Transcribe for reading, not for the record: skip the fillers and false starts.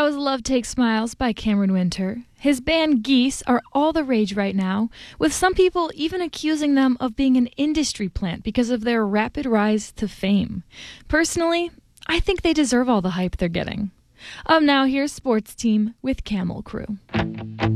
was Love Takes Smiles by Cameron Winter. His band Geese are all the rage right now, with some people even accusing them of being an industry plant because of their rapid rise to fame. Personally, I think they deserve all the hype they're getting. Now here's Sports Team with Camel Crew.